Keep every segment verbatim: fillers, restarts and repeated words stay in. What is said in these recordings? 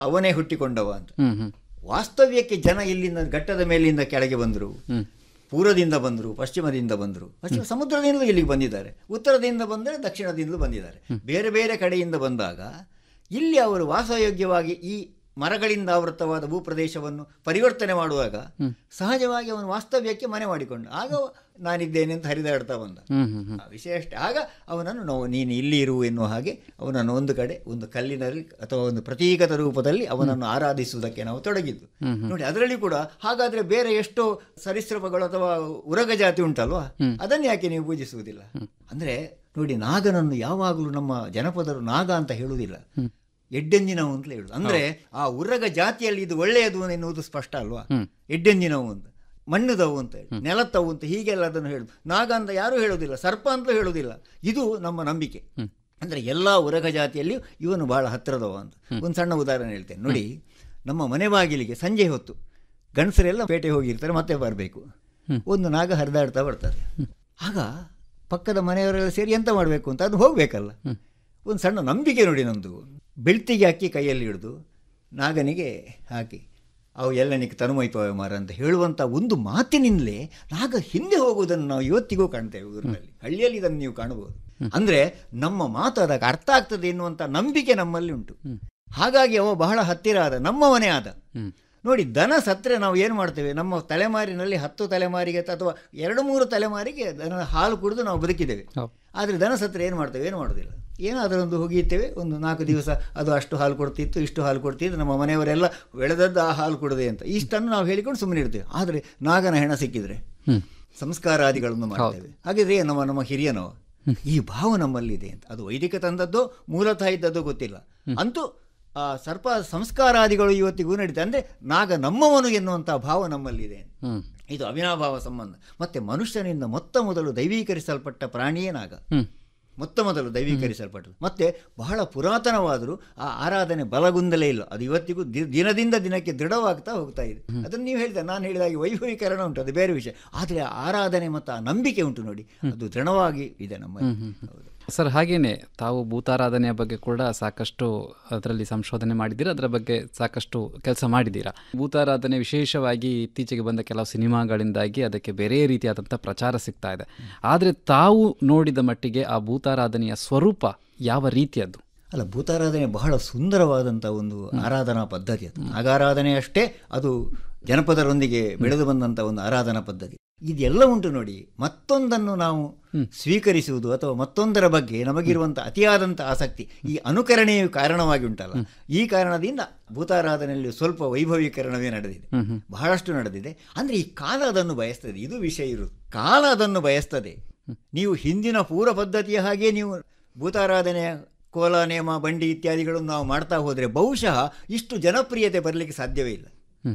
ಅವನೇ ಹುಟ್ಟಿಕೊಂಡವ ಅಂತ. ಹ್ಮ್ ಹ್ಮ್ ವಾಸ್ತವ್ಯಕ್ಕೆ ಜನ ಇಲ್ಲಿಂದ ಘಟ್ಟದ ಮೇಲಿಂದ ಕೆಳಗೆ ಬಂದರು, ಪೂರ್ವದಿಂದ ಬಂದರು, ಪಶ್ಚಿಮದಿಂದ ಬಂದರು, ಪಶ್ಚಿಮ ಸಮುದ್ರದಿಂದಲೂ ಇಲ್ಲಿಗೆ ಬಂದಿದ್ದಾರೆ, ಉತ್ತರದಿಂದ ಬಂದರೆ ದಕ್ಷಿಣದಿಂದಲೂ ಬಂದಿದ್ದಾರೆ. ಬೇರೆ ಬೇರೆ ಕಡೆಯಿಂದ ಬಂದಾಗ ಇಲ್ಲಿ ಅವರು ವಾಸಯೋಗ್ಯವಾಗಿ ಈ ಮರಗಳಿಂದ ಆವೃತವಾದ ಭೂಪ್ರದೇಶವನ್ನು ಪರಿವರ್ತನೆ ಮಾಡುವಾಗ ಸಹಜವಾಗಿ ಅವನು ವಾಸ್ತವ್ಯಕ್ಕೆ ಮನೆ ಮಾಡಿಕೊಂಡ. ಆಗ ನಾನಿದ್ದೇನೆ ಅಂತ ಹರಿದಾಡ್ತಾ ಬಂದ. ವಿಷಯ ಅಷ್ಟೇ. ಆಗ ಅವನನ್ನು ನಾವು ನೀನು ಇಲ್ಲಿ ಇರು ಎನ್ನುವ ಹಾಗೆ ಅವನನ್ನು ಒಂದು ಕಡೆ ಒಂದು ಕಲ್ಲಿನಲ್ಲಿ ಅಥವಾ ಒಂದು ಪ್ರತೀಕದ ರೂಪದಲ್ಲಿ ಅವನನ್ನು ಆರಾಧಿಸುವುದಕ್ಕೆ ನಾವು ತೊಡಗಿದ್ದು ನೋಡಿ. ಅದರಲ್ಲಿ ಕೂಡ ಹಾಗಾದ್ರೆ ಬೇರೆ ಎಷ್ಟೋ ಸರೀಸೃಪಗಳು ಅಥವಾ ಉರಗ ಜಾತಿ ಉಂಟಲ್ವಾ, ಅದನ್ನು ಯಾಕೆ ನೀವು ಪೂಜಿಸುವುದಿಲ್ಲ? ಅಂದ್ರೆ ನೋಡಿ, ನಾಗನನ್ನು ಯಾವಾಗಲೂ ನಮ್ಮ ಜನಪದರು ನಾಗ ಅಂತ ಹೇಳುವುದಿಲ್ಲ, ಎಡ್ಡೆಂಜಿನವು ಅಂತಲೇ ಹೇಳುದು. ಅಂದ್ರೆ ಆ ಉರಗ ಜಾತಿಯಲ್ಲಿ ಇದು ಒಳ್ಳೆಯದು ಎನ್ನುವುದು ಸ್ಪಷ್ಟ ಅಲ್ವಾ. ಎಡ್ಡೆಂಜಿನವು ಅಂತ, ಮಣ್ಣುದವು ಅಂತ ಹೇಳಿ, ನೆಲತ್ತವು ಅಂತ ಹೀಗೆಲ್ಲ ಅದನ್ನು ಹೇಳುದು. ನಾಗ ಅಂತ ಯಾರೂ ಹೇಳುವುದಿಲ್ಲ, ಸರ್ಪ ಅಂತಲೂ ಹೇಳುವುದಿಲ್ಲ. ಇದು ನಮ್ಮ ನಂಬಿಕೆ. ಅಂದ್ರೆ ಎಲ್ಲಾ ಉರಗ ಜಾತಿಯಲ್ಲಿಯೂ ಇವನು ಬಹಳ ಹತ್ತಿರದವ ಅಂತ. ಒಂದು ಸಣ್ಣ ಉದಾಹರಣೆ ಹೇಳ್ತೇನೆ ನೋಡಿ. ನಮ್ಮ ಮನೆ ಬಾಗಿಲಿಗೆ ಸಂಜೆ ಹೊತ್ತು ಗಂಡಸರೆಲ್ಲ ಪೇಟೆ ಹೋಗಿರ್ತಾರೆ, ಮತ್ತೆ ಬರಬೇಕು. ಒಂದು ನಾಗ ಹರಿದಾಡ್ತಾ ಬರ್ತದೆ. ಆಗ ಪಕ್ಕದ ಮನೆಯವರೆಲ್ಲ ಸೇರಿ ಎಂತ ಮಾಡಬೇಕು ಅಂತ ಅದು ಹೋಗ್ಬೇಕಲ್ಲ. ಒಂದು ಸಣ್ಣ ನಂಬಿಕೆ ನೋಡಿ ನಮ್ಮದು. ಬೆಳ್ತಿಗೆ ಹಾಕಿ ಕೈಯಲ್ಲಿ ಹಿಡಿದು ನಾಗನಿಗೆ ಹಾಕಿ ಅವು ಎಲ್ಲನಿಗೆ ತನುಮೈಪವ ಮಾರ ಅಂತ ಹೇಳುವಂಥ ಒಂದು ಮಾತಿನಿಂದಲೇ ನಾಗ ಹಿಂದೆ ಹೋಗುವುದನ್ನು ನಾವು ಇವತ್ತಿಗೂ ಕಾಣ್ತೇವೆ ಊರಿನಲ್ಲಿ. ಹಳ್ಳಿಯಲ್ಲಿ ಇದನ್ನು ನೀವು ಕಾಣಬಹುದು. ಅಂದರೆ ನಮ್ಮ ಮಾತು ಅದಕ್ಕೆ ಅರ್ಥ ಆಗ್ತದೆ ಎನ್ನುವಂಥ ನಂಬಿಕೆ ನಮ್ಮಲ್ಲಿ ಉಂಟು. ಹಾಗಾಗಿ ಅವ ಬಹಳ ಹತ್ತಿರ ಆದ, ನಮ್ಮ ಮನೆ ಆದ. ನೋಡಿ, ದನ ಸತ್ತರೆ ನಾವು ಏನು ಮಾಡ್ತೇವೆ? ನಮ್ಮ ತಲೆಮಾರಿನಲ್ಲಿ ಹತ್ತು ತಲೆಮಾರಿಗೆ ಅಥವಾ ಎರಡು ಮೂರು ತಲೆಮಾರಿಗೆ ದನ ಹಾಲು ಕುಡಿದು ನಾವು ಬದುಕಿದ್ದೇವೆ. ಆದರೆ ದನ ಸತ್ತರೆ ಏನು ಮಾಡ್ತೇವೆ? ಏನು ಮಾಡೋದಿಲ್ಲ. ಏನೋ ಅದರೊಂದು ಹೋಗಿರ್ತೇವೆ, ಒಂದು ನಾಲ್ಕು ದಿವಸ ಅದು ಅಷ್ಟು ಹಾಲು ಕೊಡ್ತಿತ್ತು, ಇಷ್ಟು ಹಾಲು ಕೊಡ್ತಿತ್ತು, ನಮ್ಮ ಮನೆಯವರೆಲ್ಲ ಬೆಳೆದದ್ದು ಆ ಹಾಲು ಕುಡದೆ ಅಂತ ಇಷ್ಟನ್ನು ನಾವು ಹೇಳಿಕೊಂಡು ಸುಮ್ಮನೆ ಇರ್ತೇವೆ. ಆದರೆ ನಾಗನ ಹೆಣ ಸಿಕ್ಕಿದ್ರೆ ಸಂಸ್ಕಾರಾದಿಗಳನ್ನು ಮಾಡ್ತೇವೆ. ಹಾಗಿದ್ರೆ ನಮ್ಮ ನಮ್ಮ ಹಿರಿಯನೋ ಈ ಭಾವ ನಮ್ಮಲ್ಲಿದೆ ಅಂತ. ಅದು ವೈದಿಕ ತಂದದ್ದೋ ಮೂಲತಃ ಇದ್ದದ್ದೋ ಗೊತ್ತಿಲ್ಲ, ಅಂತೂ ಆ ಸರ್ಪ ಸಂಸ್ಕಾರಾದಿಗಳು ಇವತ್ತಿಗೂ ನಡೀತದೆ. ಅಂದರೆ ನಾಗ ನಮ್ಮವನು ಎನ್ನುವಂಥ ಭಾವ ನಮ್ಮಲ್ಲಿದೆ. ಇದು ಅವಿನಾಭಾವ ಸಂಬಂಧ. ಮತ್ತೆ ಮನುಷ್ಯನಿಂದ ಮೊತ್ತ ಮೊದಲು ದೈವೀಕರಿಸಲ್ಪಟ್ಟ ಪ್ರಾಣಿಯೇ ನಾಗ. ಮೊತ್ತ ಮೊದಲು ದೈವೀಕರಿಸಲ್ಪಟ್ಟದ್ದು. ಮತ್ತೆ ಬಹಳ ಪುರಾತನವಾದರೂ ಆ ಆರಾಧನೆ ಬಲಗುಂದಲೇ ಇಲ್ಲ. ಅದು ಇವತ್ತಿಗೂ ದಿನದಿಂದ ದಿನಕ್ಕೆ ದೃಢವಾಗ್ತಾ ಹೋಗ್ತಾ ಇದೆ. ಅದನ್ನು ನೀವು ಹೇಳಿದ, ನಾನು ಹೇಳಿದಾಗೆ ವೈಭವೀಕರಣ ಉಂಟು, ಅದು ಬೇರೆ ವಿಷಯ. ಆದರೆ ಆ ಆರಾಧನೆ ಮತ್ತು ಆ ನಂಬಿಕೆ ಉಂಟು ನೋಡಿ, ಅದು ದೃಢವಾಗಿ ಇದೆ ನಮ್ಮಲ್ಲಿ. ಸರ್, ಹಾಗೇನೆ ತಾವು ಭೂತಾರಾಧನೆಯ ಬಗ್ಗೆ ಕೂಡ ಸಾಕಷ್ಟು ಅದರಲ್ಲಿ ಸಂಶೋಧನೆ ಮಾಡಿದ್ದೀರಾ, ಅದರ ಬಗ್ಗೆ ಸಾಕಷ್ಟು ಕೆಲಸ ಮಾಡಿದ್ದೀರಾ. ಭೂತಾರಾಧನೆ ವಿಶೇಷವಾಗಿ ಇತ್ತೀಚೆಗೆ ಬಂದ ಕೆಲವು ಸಿನಿಮಾಗಳಿಂದಾಗಿ ಅದಕ್ಕೆ ಬೇರೆ ರೀತಿಯಾದಂಥ ಪ್ರಚಾರ ಸಿಗ್ತಾ ಇದೆ. ಆದರೆ ತಾವು ನೋಡಿದ ಮಟ್ಟಿಗೆ ಆ ಭೂತಾರಾಧನೆಯ ಸ್ವರೂಪ ಯಾವ ರೀತಿಯದ್ದು? ಅಲ್ಲ, ಭೂತಾರಾಧನೆ ಬಹಳ ಸುಂದರವಾದಂಥ ಒಂದು ಆರಾಧನಾ ಪದ್ಧತಿ. ಅದು ನಾಗಾರಾಧನೆ ಅಷ್ಟೇ, ಅದು ಜನಪದರೊಂದಿಗೆ ಬೆಳೆದು ಬಂದಂಥ ಒಂದು ಆರಾಧನಾ ಪದ್ಧತಿ. ಇದೆಲ್ಲ ಉಂಟು ನೋಡಿ. ಮತ್ತೊಂದನ್ನು ನಾವು ಸ್ವೀಕರಿಸುವುದು ಅಥವಾ ಮತ್ತೊಂದರ ಬಗ್ಗೆ ನಮಗಿರುವಂಥ ಅತಿಯಾದಂಥ ಆಸಕ್ತಿ, ಈ ಅನುಕರಣೆಯು ಕಾರಣವಾಗಿ ಉಂಟಲ್ಲ. ಈ ಕಾರಣದಿಂದ ಭೂತಾರಾಧನೆಯಲ್ಲಿ ಸ್ವಲ್ಪ ವೈಭವೀಕರಣವೇ ನಡೆದಿದೆ, ಬಹಳಷ್ಟು ನಡೆದಿದೆ. ಅಂದರೆ ಈ ಕಾಲ ಅದನ್ನು ಬಯಸ್ತದೆ. ಇದು ವಿಷಯ ಇರುವುದು, ಕಾಲ ಅದನ್ನು ಬಯಸ್ತದೆ. ನೀವು ಹಿಂದಿನ ಪೂರ್ವ ಪದ್ಧತಿಯ ಹಾಗೆ ನೀವು ಭೂತಾರಾಧನೆಯ ಕೋಲ, ನೇಮ, ಬಂಡಿ ಇತ್ಯಾದಿಗಳನ್ನು ನಾವು ಮಾಡ್ತಾ ಹೋದರೆ ಬಹುಶಃ ಇಷ್ಟು ಜನಪ್ರಿಯತೆ ಬರಲಿಕ್ಕೆ ಸಾಧ್ಯವೇ ಇಲ್ಲ.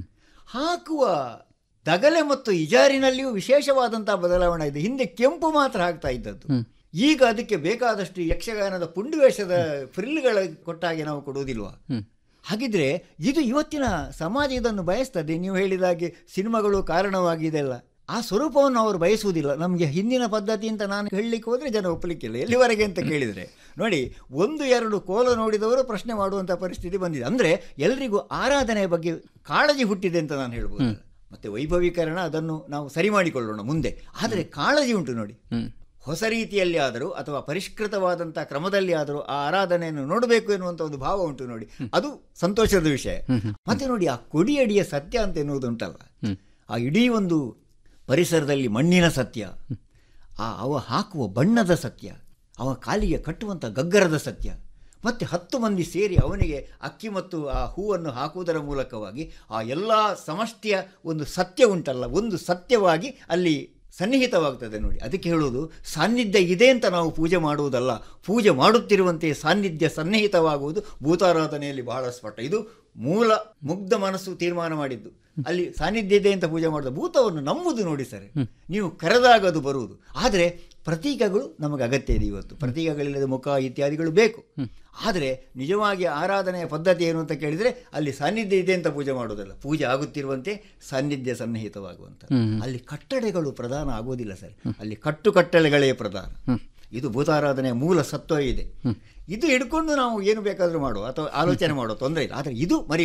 ಹಾಕುವ ತಗಲೆ ಮತ್ತು ಇಜಾರಿನಲ್ಲಿಯೂ ವಿಶೇಷವಾದಂತಹ ಬದಲಾವಣೆ ಇದೆ. ಹಿಂದೆ ಕೆಂಪು ಮಾತ್ರ ಹಾಕ್ತಾ ಇದ್ದದ್ದು, ಈಗ ಅದಕ್ಕೆ ಬೇಕಾದಷ್ಟು ಯಕ್ಷಗಾನದ ಪುಂಡುವೇಷದ ಫ್ರಿಲ್ಗಳ ಕೊಟ್ಟಾಗೆ ನಾವು ಕೊಡುವುದಿಲ್ವಾ? ಹಾಗಿದ್ರೆ ಇದು ಇವತ್ತಿನ ಸಮಾಜ ಇದನ್ನು ಬಯಸ್ತದೆ. ನೀವು ಹೇಳಿದಾಗೆ ಸಿನಿಮಾಗಳು ಕಾರಣವಾಗಿದೆಲ್ಲ, ಆ ಸ್ವರೂಪವನ್ನು ಅವರು ಬಯಸುವುದಿಲ್ಲ. ನಮಗೆ ಹಿಂದಿನ ಪದ್ಧತಿ ಅಂತ ನಾನು ಹೇಳಲಿಕ್ಕೆ ಹೋದರೆ ಜನ ಒಪ್ಪಲಿಕ್ಕಿಲ್ಲ. ಎಲ್ಲಿವರೆಗೆ ಅಂತ ಕೇಳಿದರೆ ನೋಡಿ, ಒಂದು ಎರಡು ಕೋಲ ನೋಡಿದವರು ಪ್ರಶ್ನೆ ಮಾಡುವಂಥ ಪರಿಸ್ಥಿತಿ ಬಂದಿದೆ. ಅಂದರೆ ಎಲ್ರಿಗೂ ಆರಾಧನೆಯ ಬಗ್ಗೆ ಕಾಳಜಿ ಹುಟ್ಟಿದೆ ಅಂತ ನಾನು ಹೇಳ್ಬೋದು. ಮತ್ತು ವೈಭವೀಕರಣ ಅದನ್ನು ನಾವು ಸರಿ ಮಾಡಿಕೊಳ್ಳೋಣ ಮುಂದೆ. ಆದರೆ ಕಾಳಜಿ ಉಂಟು ನೋಡಿ. ಹೊಸ ರೀತಿಯಲ್ಲಿ ಆದರೂ ಅಥವಾ ಪರಿಷ್ಕೃತವಾದಂಥ ಕ್ರಮದಲ್ಲಿ ಆದರೂ ಆ ಆರಾಧನೆಯನ್ನು ನೋಡಬೇಕು ಎನ್ನುವಂಥ ಒಂದು ಭಾವ ಉಂಟು ನೋಡಿ, ಅದು ಸಂತೋಷದ ವಿಷಯ. ಮತ್ತೆ ನೋಡಿ, ಆ ಕೊಡಿಯಡಿಯ ಸತ್ಯ ಅಂತ ಎನ್ನುವುದು ಉಂಟಲ್ಲ, ಆ ಇಡೀ ಒಂದು ಪರಿಸರದಲ್ಲಿ ಮಣ್ಣಿನ ಸತ್ಯ, ಆ ಅವ ಹಾಕುವ ಬಣ್ಣದ ಸತ್ಯ, ಅವ ಕಾಲಿಗೆ ಕಟ್ಟುವಂಥ ಗಗ್ಗರದ ಸತ್ಯ, ಮತ್ತು ಹತ್ತು ಮಂದಿ ಸೇರಿ ಅವನಿಗೆ ಅಕ್ಕಿ ಮತ್ತು ಆ ಹೂವನ್ನು ಹಾಕುವುದರ ಮೂಲಕವಾಗಿ ಆ ಎಲ್ಲ ಸಮಷ್ಟಿಯ ಒಂದು ಸತ್ಯ ಉಂಟಲ್ಲ, ಒಂದು ಸತ್ಯವಾಗಿ ಅಲ್ಲಿ ಸನ್ನಿಹಿತವಾಗ್ತದೆ ನೋಡಿ. ಅದಕ್ಕೆ ಹೇಳುವುದು, ಸಾನ್ನಿಧ್ಯ ಇದೆ ಅಂತ ನಾವು ಪೂಜೆ ಮಾಡುವುದಲ್ಲ, ಪೂಜೆ ಮಾಡುತ್ತಿರುವಂತೆ ಸಾನ್ನಿಧ್ಯ ಸನ್ನಿಹಿತವಾಗುವುದು ಭೂತಾರಾಧನೆಯಲ್ಲಿ ಬಹಳ ಸ್ಪಷ್ಟ. ಇದು ಮೂಲ ಮುಗ್ಧ ಮನಸ್ಸು ತೀರ್ಮಾನ ಮಾಡಿದ್ದು. ಅಲ್ಲಿ ಸಾನ್ನಿಧ್ಯ ಇದೆ ಅಂತ ಪೂಜೆ ಮಾಡೋದು, ಭೂತವನ್ನು ನಂಬುದು ನೋಡಿ ಸರ್. ನೀವು ಕರೆದಾಗ ಅದು ಬರುವುದು. ಆದರೆ ಪ್ರತೀಕಗಳು ನಮಗೆ ಅಗತ್ಯ ಇದೆ. ಇವತ್ತು ಪ್ರತೀಕಗಳಿಲ್ಲದೆ ಮುಖ ಇತ್ಯಾದಿಗಳು ಬೇಕು. ಆದರೆ ನಿಜವಾಗಿ ಆರಾಧನೆಯ ಪದ್ಧತಿ ಏನು ಅಂತ ಕೇಳಿದರೆ, ಅಲ್ಲಿ ಸಾನ್ನಿಧ್ಯ ಇದೆ ಅಂತ ಪೂಜೆ ಮಾಡೋದಲ್ಲ, ಪೂಜೆ ಆಗುತ್ತಿರುವಂತೆ ಸಾನ್ನಿಧ್ಯ ಸನ್ನಿಹಿತವಾಗುವಂಥ. ಅಲ್ಲಿ ಕಟ್ಟಳೆಗಳು ಪ್ರಧಾನ ಆಗೋದಿಲ್ಲ ಸರ್, ಅಲ್ಲಿ ಕಟ್ಟು ಕಟ್ಟಳೆಗಳೇ ಪ್ರಧಾನ. ಇದು ಭೂತಾರಾಧನೆಯ ಮೂಲ ಸತ್ವ ಇದೆ. ಇದು ಹಿಡ್ಕೊಂಡು ನಾವು ಏನು ಬೇಕಾದರೂ ಮಾಡುವ ಅಥವಾ ಆಲೋಚನೆ ಮಾಡುವ ತೊಂದರೆ ಇಲ್ಲ. ಆದರೆ ಇದು ಮರಿ